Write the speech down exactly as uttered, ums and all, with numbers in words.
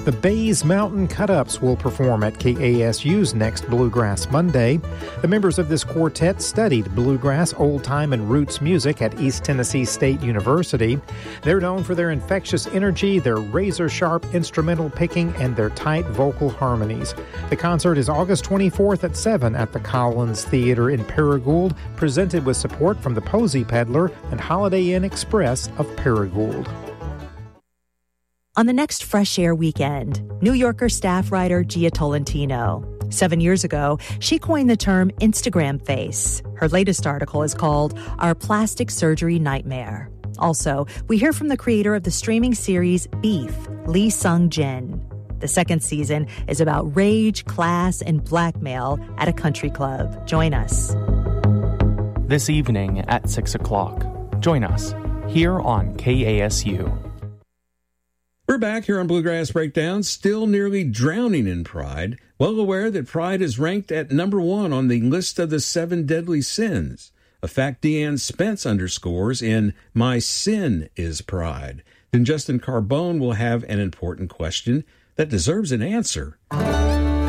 The Bays Mountain Cut-Ups will perform at K A S U's next Bluegrass Monday. The members of this quartet studied bluegrass, old-time, and roots music at East Tennessee State University. They're known for their infectious energy, their razor-sharp instrumental picking, and their tight vocal harmonies. The concert is August twenty-fourth at seven at the Collins Theater in Paragould, presented with support from the Posey Peddler and Holiday Inn Express of Paragould. On the next Fresh Air weekend, New Yorker staff writer Gia Tolentino. Seven years ago, she coined the term Instagram face. Her latest article is called Our Plastic Surgery Nightmare. Also, we hear from the creator of the streaming series Beef, Lee Sung-jin. The second season is about rage, class, and blackmail at a country club. Join us. This evening at six o'clock. Join us here on K A S U. We're back here on Bluegrass Breakdown, still nearly drowning in pride, well aware that pride is ranked at number one on the list of the seven deadly sins, a fact Deanne Spence underscores in My Sin is Pride. Then Justin Carbone will have an important question that deserves an answer.